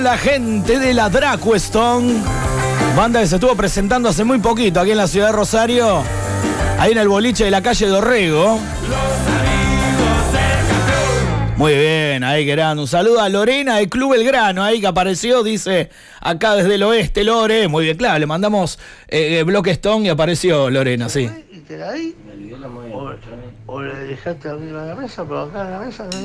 La gente de la Dracuestone, banda que se estuvo presentando hace muy poquito aquí en la ciudad de Rosario, ahí en el boliche de la calle Dorrego. Muy bien, ahí que grande. Un saludo a Lorena del Club Belgrano, ahí que apareció, dice, acá desde el oeste, Lore. Muy bien, claro, le mandamos Bloque Stone y apareció Lorena, sí. ¿Y te la di? ¿O le dejaste arriba de la mesa? Pero acá en la mesa no.